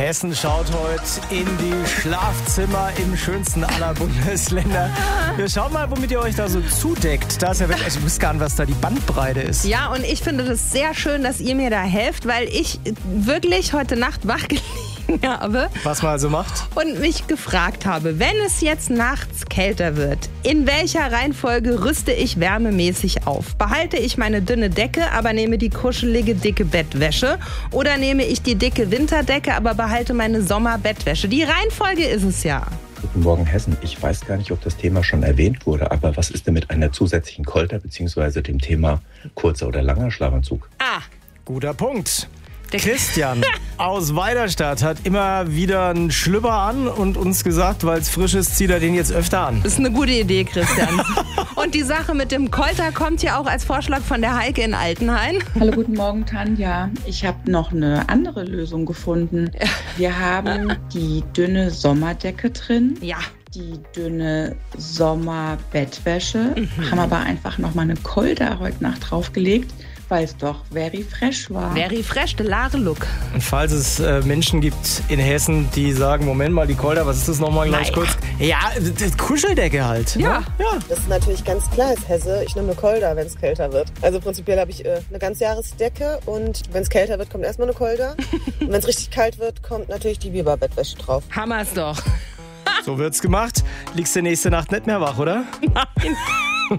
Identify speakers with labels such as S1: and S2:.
S1: Hessen schaut heute in die Schlafzimmer im schönsten aller Bundesländer. Wir schauen mal, womit ihr euch da so zudeckt. Da ist ja wirklich, ich wusste gar nicht, was da die Bandbreite ist.
S2: Ja, und ich finde das sehr schön, dass ihr mir da helft, weil ich wirklich heute Nacht wach gelegen habe.
S1: Was man also macht?
S2: Und mich gefragt habe, wenn es jetzt nachts kälter wird, in welcher Reihenfolge rüste ich wärmemäßig auf? Behalte ich meine dünne Decke, aber nehme die kuschelige, dicke Bettwäsche? Oder nehme ich die dicke Winterdecke, aber behalte meine Sommerbettwäsche? Die Reihenfolge ist es ja.
S3: Guten Morgen, Hessen. Ich weiß gar nicht, ob das Thema schon erwähnt wurde, aber was ist denn mit einer zusätzlichen Kolter bzw. dem Thema kurzer oder langer Schlafanzug?
S1: Guter Punkt. Christian aus Weiderstadt hat immer wieder einen Schlüpper an und uns gesagt, weil es frisch ist, zieht er den jetzt öfter an.
S2: Das ist eine gute Idee, Christian. Und die Sache mit dem Kolter kommt ja auch als Vorschlag von der Heike in Altenhain.
S4: Hallo, guten Morgen, Tanja. Ich habe noch eine andere Lösung gefunden. Wir haben die dünne Sommerdecke drin.
S2: Ja.
S4: Die dünne Sommerbettwäsche. Haben aber einfach noch mal eine Kolder heute Nacht draufgelegt, weil es doch very fresh war.
S2: Very fresh, der Lare Look.
S1: Und falls es Menschen gibt in Hessen, die sagen, Moment mal, die Kolder, was ist das nochmal gleich kurz? Ja, Kuscheldecke halt.
S2: Ja.
S1: Ne? Ja.
S5: Das ist natürlich ganz klar als Hesse. Ich nehme eine Kolder, wenn es kälter wird. Also prinzipiell habe ich eine Ganzjahresdecke und wenn es kälter wird, kommt erstmal eine Kolder. Und wenn es richtig kalt wird, kommt natürlich die Biberbettwäsche drauf.
S2: Hammer's doch.
S1: So wird's gemacht. Liegst du nächste Nacht nicht mehr wach, oder?
S2: Nein.